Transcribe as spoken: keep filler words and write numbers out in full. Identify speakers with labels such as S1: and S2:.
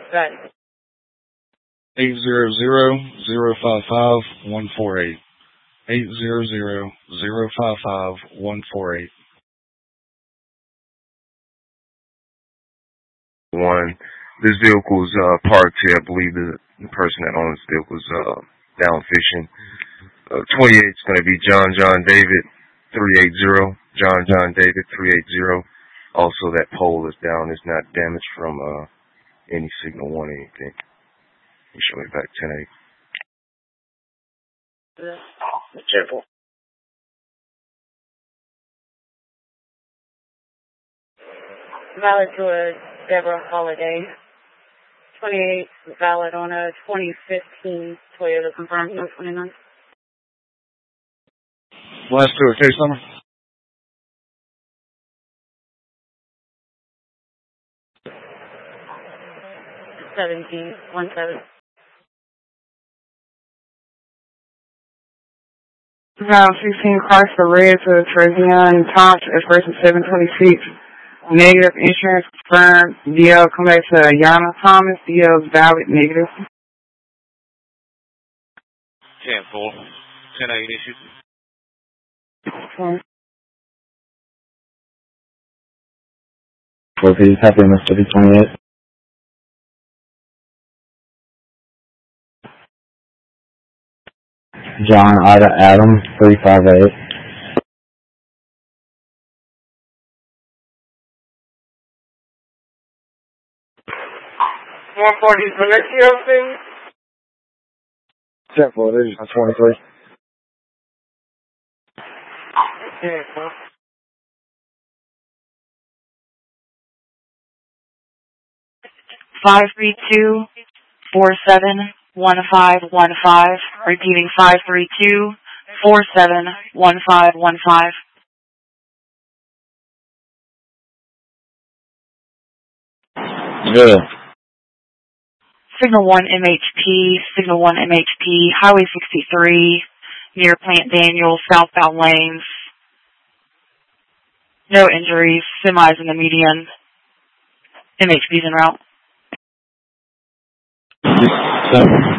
S1: Right.
S2: Eight zero zero zero five five one four eight. Eight zero zero zero five five one four eight.
S3: One. This vehicle is uh, parked here. I believe the, the person that owns the vehicle is uh, down fishing. Uh, twenty-eight is going to be John John David three eight zero. John John David three eight zero. Also, that pole is down. It's not damaged from uh, any signal one or anything. You show me back ten eight.
S1: Be careful. Valid to a Deborah Holiday. twenty-eight valid on a twenty fifteen Toyota confirmed no twenty-nine.
S2: Last two, case number.
S1: seventeen one seven.
S4: Round sixteen Chrysler Red to Trezion Tops, expression seven twenty-six. Negative insurance confirmed. D L come back to Yana Thomas. D L is valid negative.
S5: ten four. ten eight issued.
S4: Okay.
S6: four P, copy Mississippi twenty-eight. John Ida Adams, three five eight.
S4: one forty Valencia, please.
S6: ten four, this is twenty-three.
S4: ten four.
S7: Five three two four seven one five one five. Repeating five three two four seven one five one five.
S6: Good.
S7: Signal one M H P, Signal one M H P, Highway sixty-three, near Plant Daniel, southbound lanes. No injuries, semis in the median. M H P's en route.
S6: Seven.